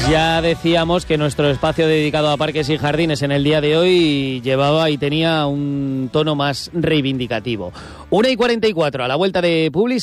Ya decíamos que nuestro espacio dedicado a parques y jardines en el día de hoy llevaba y tenía un tono más reivindicativo. 1:44, a la vuelta de Publi.